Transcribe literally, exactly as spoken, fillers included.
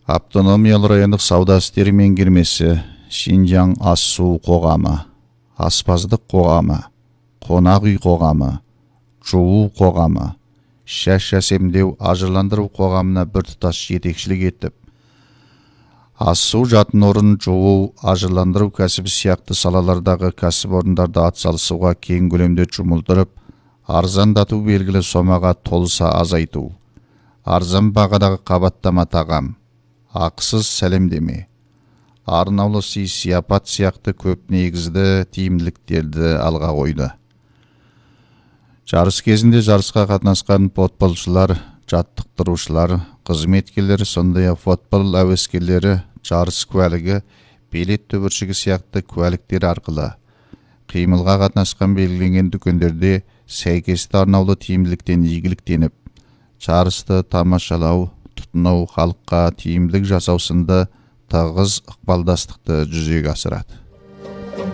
Автономиялы райондық сауда істері меңгермесі, Шинжаң ас-су қоғамы, аспаздық қоғамы, қонақ үй қоғамы, жуу қоғамы, шаш әсемдеу, ажырландыру қоғамына біртұтас жетекшілік етіп, ас-су, жатын орын, жуу, ажырландыру кәсібі сияқты салалардағы кәсіпорындарды атсалысуға кең көлемде жұмылдырып, арзандату белгілі сомаға толса азайту, арзан бағадағы қабаттама тағам, ақысыз сәлемдеме, арнаулы сый-сияпат сияқты көп негізді тиімділіктерді алға қойды. Жарыс кезінде жарысқа қатынасқан футболшылар, жаттықтырушылар, қызметкерлер, сондай-ақ футбол әуескерлері жарыс куәлігі, билет түбіршігі сияқты куәліктер арқылы қимылға қатынасқан белгіленген дүкендерде сәйкесті арнаулы тиімділіктен игіліктеніп, жарысты тамашалау, тұтыну, халыққа тиімділік жасау сынды тығыз ықпалдастықты жүзеге асырады.